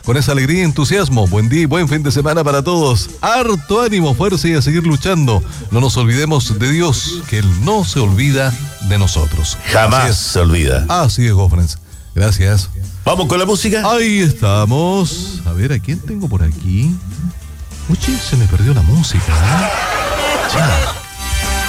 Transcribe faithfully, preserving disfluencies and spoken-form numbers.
con esa alegría y entusiasmo. Buen día y buen fin de semana para todos. Harto ánimo, fuerza y a seguir luchando. No nos olvidemos de Dios, que Él no se olvida de nosotros. Jamás se olvida. Así es, Gofrens. Gracias. ¿Vamos con la música? Ahí estamos. A ver, ¿a quién tengo por aquí? Uy, se me perdió la música, ¿eh? Ya.